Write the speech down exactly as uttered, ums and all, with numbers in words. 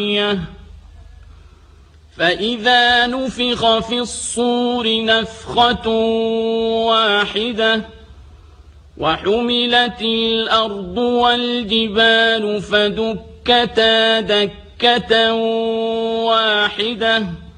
فإذا نفخ في الصور نفخة واحدة وحملت الأرض والجبال فدكتا دكة واحدة